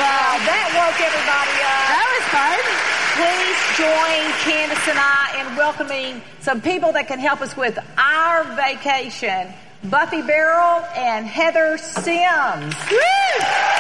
Well, that woke everybody up. That was fun. Please join Candace and I in welcoming some people that can help us with our vacation. Buffy Barrel and Heather Sims. Woo!